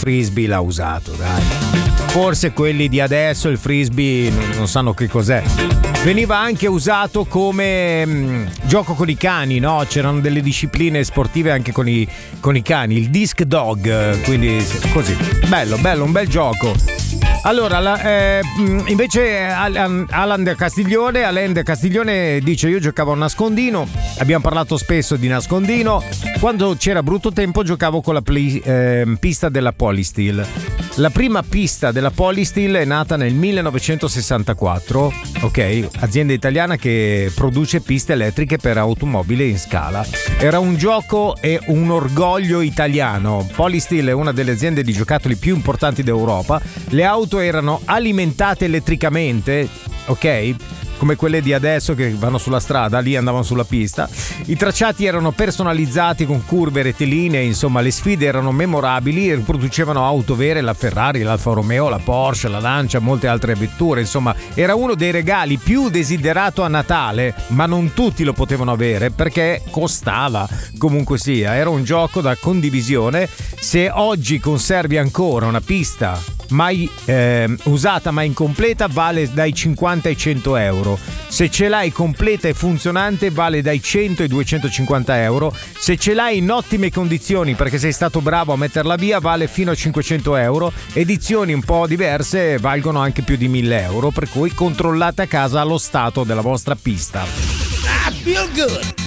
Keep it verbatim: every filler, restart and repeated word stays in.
frisbee l'ha usato, dai. Forse quelli di adesso il frisbee non, non sanno che cos'è. Veniva anche usato come mh, gioco con i cani, no? C'erano delle discipline sportive anche con i, con i cani, il disc dog, quindi così. Bello, bello, un bel gioco. Allora, la, eh, invece Alan de Castiglione, Alain de Castiglione dice: io giocavo a nascondino, abbiamo parlato spesso di nascondino, quando c'era brutto tempo giocavo con la pli, eh, pista della Polysteel. La prima pista della Polysteel è nata nel millenovecentosessantaquattro, ok, azienda italiana che produce piste elettriche per automobili in scala. Era un gioco e un orgoglio italiano. Polysteel è una delle aziende di giocattoli più importanti d'Europa. Le auto erano alimentate elettricamente, ok? Come quelle di adesso che vanno sulla strada, lì andavano sulla pista. I tracciati erano personalizzati con curve rettilinee, insomma le sfide erano memorabili e riproducevano auto vere, la Ferrari, l'Alfa Romeo, la Porsche, la Lancia, molte altre vetture, insomma era uno dei regali più desiderato a Natale, ma non tutti lo potevano avere perché costava. Comunque sia, era un gioco da condivisione. Se oggi conservi ancora una pista mai eh, usata ma incompleta, vale dai cinquanta ai cento euro. Se ce l'hai completa e funzionante vale dai cento ai duecentocinquanta euro. Se ce l'hai in ottime condizioni perché sei stato bravo a metterla via, vale fino a cinquecento euro. Edizioni un po' diverse valgono anche più di mille euro, per cui controllate a casa lo stato della vostra pista. I feel good.